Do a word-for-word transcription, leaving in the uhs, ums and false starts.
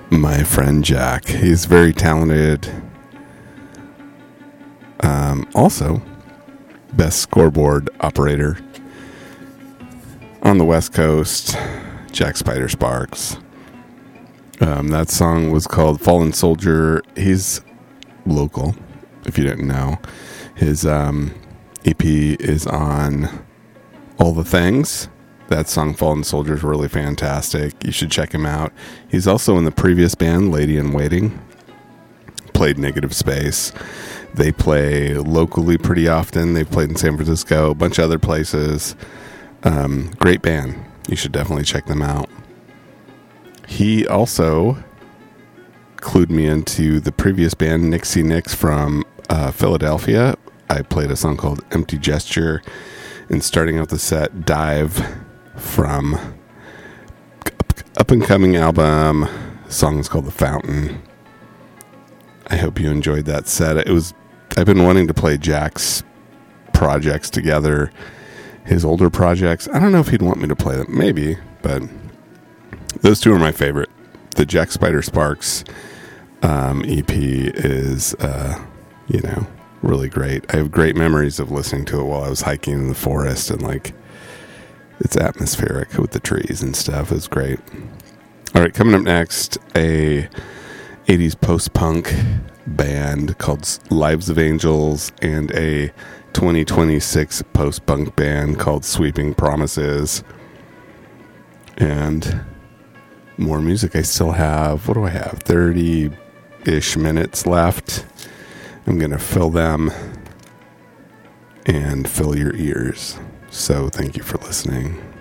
my friend Jack. He's very talented. Um, also, best scoreboard operator on the West Coast, Jack Spider Sparks. Um, that song was called Fallen Soldier. He's local, if you didn't know. His um, E P is on All the Things. That song, Fallen Soldier, is really fantastic. You should check him out. He's also in the previous band, Lady in Waiting. Played Negative Space. They play locally pretty often. They've played in San Francisco, a bunch of other places. Um, great band. You should definitely check them out. He also clued me into the previous band, Nixie Nix from uh, Philadelphia. I played a song called Empty Gesture. And starting out the set, Dive from up and coming album. The song is called The Fountain. I hope you enjoyed that set. It was I've been wanting to play Jack's projects together, his older projects. I don't know if he'd want me to play them. Maybe, but those two are my favorite. The Jack Spider Sparks um, E P is, uh, you know, really great. I have great memories of listening to it while I was hiking in the forest, and like it's atmospheric with the trees and stuff. It's great. All right, coming up next, a eighties post-punk band called Lives of Angels and a twenty twenty-six post-punk band called Sweeping Promises. And more music. I still have, what do I have? thirty-ish minutes left. I'm going to fill them and fill your ears. So thank you for listening.